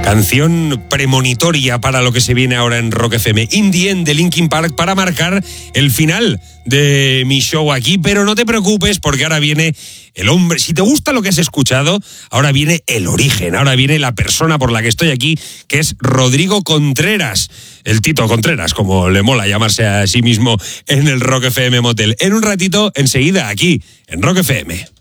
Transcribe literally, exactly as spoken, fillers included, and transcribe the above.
Canción premonitoria para lo que se viene ahora en Rock F M. In the End de Linkin Park para marcar el final de mi show aquí, pero no te preocupes porque ahora viene el hombre. Si te gusta lo que has escuchado, ahora viene el origen, ahora viene la persona por la que estoy aquí, que es Rodrigo Contreras, el Tito Contreras, como le mola llamarse a sí mismo en el Rock F M Motel. En un ratito, enseguida, aquí, en Rock F M.